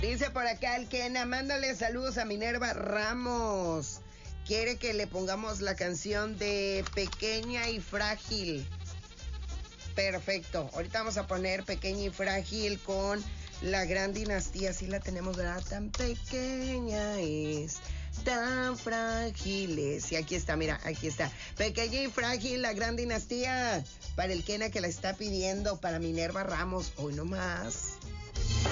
Dice por acá el Kena, mándale saludos a Minerva Ramos. Quiere que le pongamos la canción de Pequeña y Frágil. Perfecto. Ahorita vamos a poner Pequeña y Frágil con La Gran Dinastía. Sí la tenemos, ¿verdad? Tan pequeña es, tan frágil es. Y aquí está, mira, aquí está. Pequeña y Frágil, La Gran Dinastía. Para el Kena que la está pidiendo, para Minerva Ramos. Hoy no más.